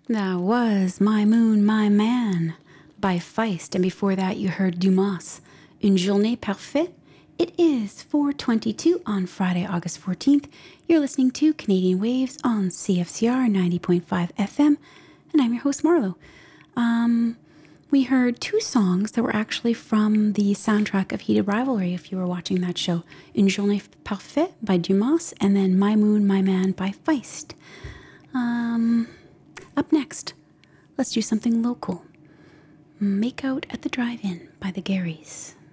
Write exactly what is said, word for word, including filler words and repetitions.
That was My Moon, My Man by Feist. And before that, you heard Dumas, Une Journée Parfaite. It is four twenty-two on Friday, August fourteenth. You're listening to Canadian Waves on C F C R ninety point five F M. And I'm your host, Marlo. Um, we heard two songs that were actually from the soundtrack of Heated Rivalry, if you were watching that show. Une Journée Parfaite by Dumas, and then My Moon, My Man by Feist. Um... Up next, let's do something local. Make Out at the Drive-In by the Garys.